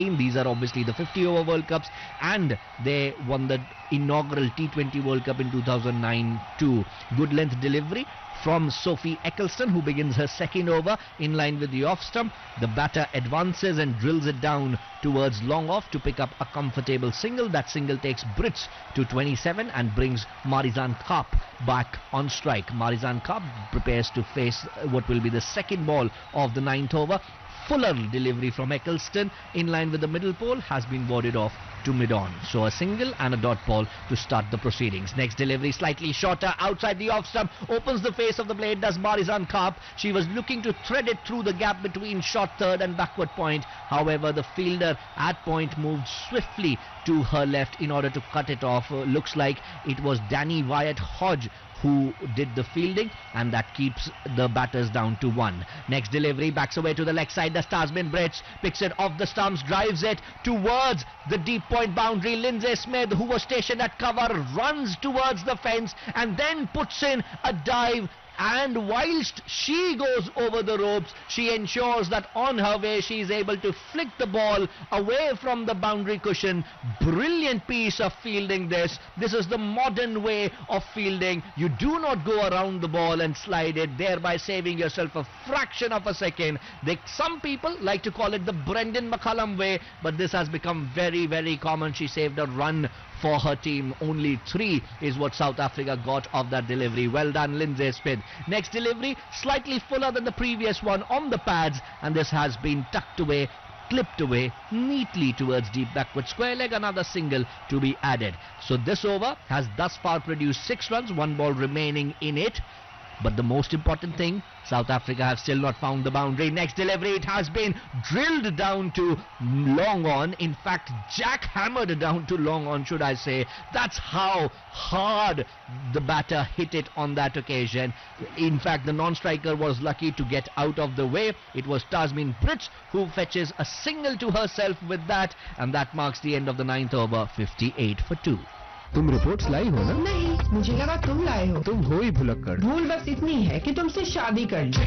These are obviously the 50-over World Cups, and they won the inaugural T20 World Cup in 2009 too. Good length delivery from Sophie Ecclestone, who begins her second over in line with the off stump. The batter advances and drills it down towards long off to pick up a comfortable single. That single takes Brits to 27 and brings Marizanne Kapp back on strike. Marizanne Kapp prepares to face what will be the second ball of the ninth over. Fuller delivery from Ecclestone in line with the middle pole has been warded off to mid-on. So a single and a dot ball to start the proceedings. Next delivery slightly shorter outside the off stump, opens the face of the blade, does Marizanne Kapp. She was looking to thread it through the gap between short third and backward point. However, the fielder at point moved swiftly to her left in order to cut it off. Looks like it was Danny Wyatt Hodge who did the fielding, and that keeps the batters down to 1. Next delivery backs away to the leg side. The Tasmin Brits picks it off the stumps, drives it towards the deep point boundary. Lindsay Smith, who was stationed at cover, runs towards the fence and then puts in a dive. And whilst she goes over the ropes, she ensures that on her way she is able to flick the ball away from the boundary cushion. Brilliant piece of fielding this. This is the modern way of fielding. You do not go around the ball and slide it, thereby saving yourself a fraction of a second. Some people like to call it the Brendan McCullum way, but this has become very, very common. She saved a run for her team. Only 3 is what South Africa got of that delivery. Well done, Lindsay Smith. Next delivery, slightly fuller than the previous one on the pads, and this has been tucked away, clipped away neatly towards deep backward square leg. Another single to be added. So this over has thus far produced 6 runs, 1 ball remaining in it. But the most important thing, South Africa have still not found the boundary. Next delivery, it has been drilled down to long on. In fact, jackhammered down to long on, should I say. That's how hard the batter hit it on that occasion. In fact, the non-striker was lucky to get out of the way. It was Tasmin Brits who fetches a single to herself with that, and that marks the end of the 9th over, 58 for 2. तुम reports लाई हो ना? नहीं, मुझे लगा तुम लाए हो। तुम हो ही भुलक्कड़। भूल बस इतनी है कि तुमसे शादी कर ली।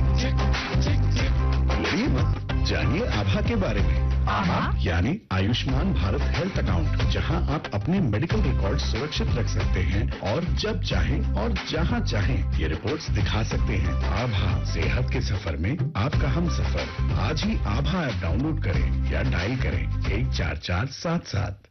ये मत जानिए आभा के बारे में। आभा यानी आयुष्मान भारत हेल्थ अकाउंट, जहां आप अपने मेडिकल रिकॉर्ड सुरक्षित रख सकते हैं और जब चाहें और जहां चाहें ये रिपोर्ट्स दिखा सकते हैं। आभा, सेहत के सफर में आपका हम सफर। आज ही आभा ऐप डाउनलोड करें या डायल करें 14477।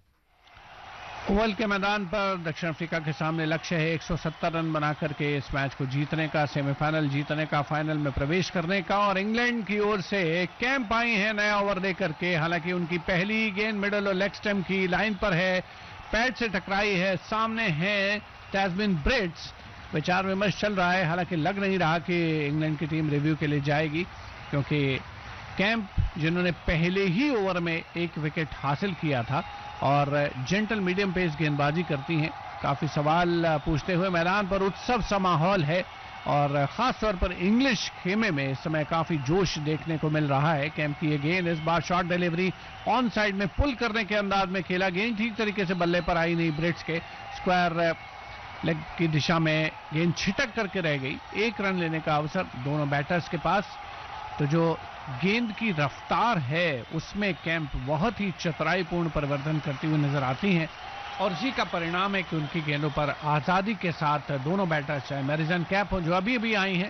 ओवल के मैदान पर दक्षिण अफ्रीका के सामने लक्ष्य है 170 रन बनाकर के इस मैच को जीतने का, सेमीफाइनल जीतने का, फाइनल में प्रवेश करने का। और इंग्लैंड की ओर से कैंप आई है नया ओवर देकर के। हालांकि उनकी पहली गेंद मिडल और लेग स्टंप की लाइन पर है, पैड से टकराई है। सामने है टैस्मिन ब्रिट्स। विचार विमर्श चल रहा है, हालांकि लग नहीं रहा कि इंग्लैंड की टीम रिव्यू के लिए जाएगी, क्योंकि कैंप जिन्होंने पहले ही ओवर में 1 विकेट हासिल किया था और जेंटल मीडियम पेस गेंदबाजी करती हैं। काफी सवाल पूछते हुए मैदान पर उत्सव सा माहौल है और खासतौर पर इंग्लिश खेमे में इस समय काफी जोश देखने को मिल रहा है। कैंप की ये गेंद इस बार शॉर्ट डिलीवरी ऑन साइड में पुल करने के अंदाज में खेला। गेंद ठीक तरीके से बल्ले पर आई नहीं। ब्रिट्स के स्क्वायर लेग की दिशा में गेंद छिटक करके रह गई। 1 रन लेने का अवसर दोनों बैटर्स के पास। तो जो गेंद की रफ्तार है उसमें कैंप बहुत ही चतुराईपूर्ण परिवर्तन करती हुई नजर आती हैं और इसी का परिणाम है कि उनकी गेंदों पर आजादी के साथ दोनों बैटर्स, चाहे मैरिजन कैप हो जो अभी अभी आई हैं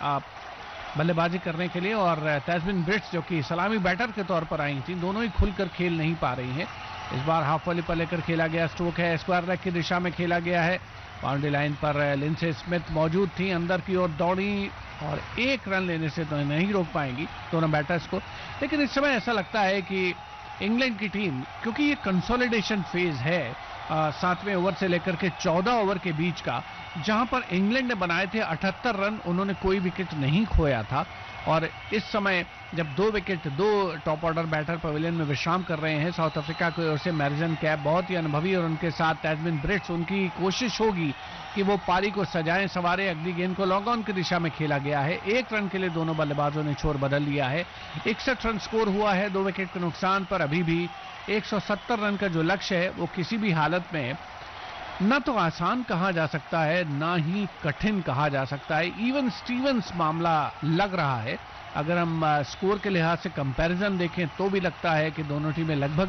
बल्लेबाजी करने के लिए, और टैस्मिन ब्रिट्स जो कि सलामी बैटर के तौर पर आई थी, दोनों ही खुलकर खेल नहीं पा रही हैं। इस बार हाफ वॉली पर लेकर खेला गया स्ट्रोक है, स्क्वायर लेग की दिशा में खेला गया है। बाउंड्री लाइन पर लिंडसे स्मिथ मौजूद थी, अंदर की ओर दौड़ी और 1 रन लेने से तो नहीं रोक पाएंगी दोनों बैटर्स को। लेकिन इस समय ऐसा लगता है कि इंग्लैंड की टीम, क्योंकि ये कंसोलिडेशन फेज है 7वें ओवर से लेकर के 14 ओवर के बीच का, जहां पर इंग्लैंड ने बनाए थे 78 रन, उन्होंने कोई विकेट नहीं खोया था। और इस समय जब 2 wicket 2 top order batter pavilion में विश्राम कर रहे हैं साउथ अफ्रीका की ओर से मैरिजन कैप बहुत ही अनुभवी, और उनके साथ टैस्मिन ब्रिट्स, उनकी कोशिश होगी कि वो पारी को सजाएं संवारें। अगली गेंद को लॉन्ग ऑन की दिशा में खेला गया है। 1 रन के लिए दोनों बल्लेबाजों ने छोर बदल लिया है। 61 रन स्कोर हुआ है 2 विकेट के नुकसान पर। अभी भी 170 रन का जो लक्ष्य है वो किसी भी हालत में न तो आसान कहा जा सकता है, ना ही कठिन कहा जा सकता है। इवन स्टीवंस मामला लग रहा है अगर हम स्कोर के लिहाज से कंपैरिजन देखें तो भी लगता है कि दोनों टीमें लगभग